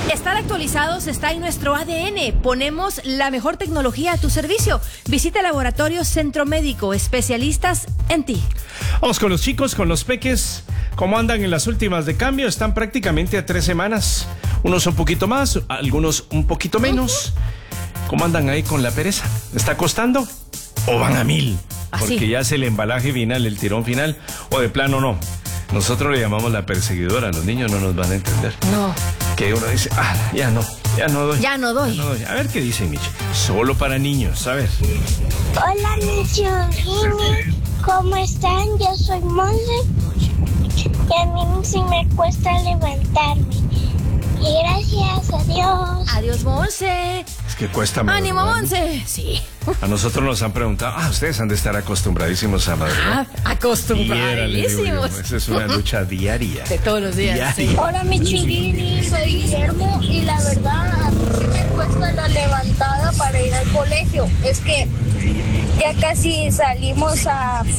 Estar actualizados está en nuestro ADN. Ponemos la mejor tecnología a tu servicio. Visita Laboratorios Centro Médico, especialistas en ti. Vamos con los chicos, con los peques. ¿Cómo andan en las últimas de cambio? Están prácticamente a 3 semanas. Unos un poquito más, algunos un poquito menos. ¿Cómo andan ahí con la pereza? ¿Está costando? ¿O van a 1000? Porque ya es el embalaje final, el tirón final. ¿O de plano no? Nosotros le llamamos la perseguidora. Los niños no nos van a entender. No. Que uno dice, ya no doy. Ya no doy. A ver qué dice Michi. Solo para niños, a ver. Hola, Michi, ¿cómo están? Yo soy Monse y a mí sí me cuesta levantarme. Y gracias a Dios. Adiós, Monse. Es que cuesta madrugar. ¡Ánimo, Monse! Sí. A nosotros nos han preguntado, ustedes han de estar acostumbradísimos a madrugar. Acostumbradísimos. Esa es una lucha diaria. De todos los días. Sí. Hola, Michi, soy Guillermo y la verdad a mí sí me cuesta la levantada para ir al colegio. Es que ya casi salimos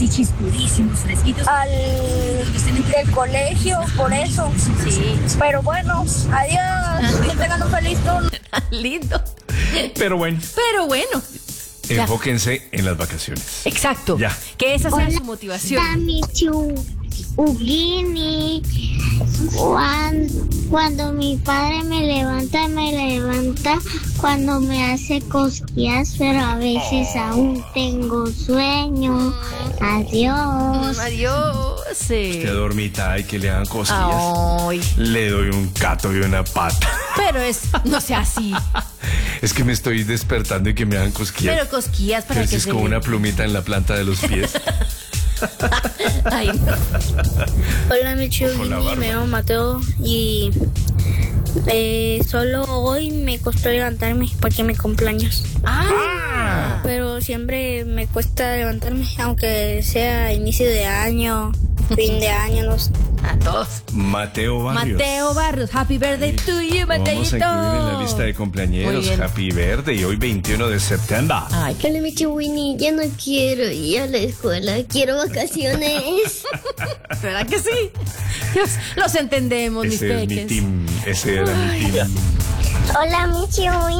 del colegio, por eso. Sí. Pero bueno, adiós. Que tengan un feliz turno. Lindo. Pero bueno, enfóquense en las vacaciones. Exacto. Ya. Que esa sea su motivación. Ugini, cuando mi padre me levanta cuando me hace cosquillas, pero a veces aún tengo sueño. Adiós. Adiós. Usted dormita y que le hagan cosquillas. Ay. Le doy un cato y una pata. Pero no sea así. Es que me estoy despertando y que me hagan cosquillas. Pero cosquillas para Pero que si es se como una plumita en la planta de los pies. Ay, no. Hola, Michi, me llamo Mateo y solo hoy me costó levantarme porque mi cumpleaños. Pero siempre me cuesta levantarme, aunque sea inicio de año, fin de año, no sé. A todos. Mateo Barrios. Happy birthday to you, Mateito. Vamos a incluir en la lista de cumpleañeros. Happy birthday. Hoy 21 de septiembre. Ay, Hola, Michi Winnie, ya no quiero ir a la escuela, quiero vacaciones. ¿verdad que sí? Los entendemos, mis Ese es mi peques. team. Ese era mi team. Hola, Michi.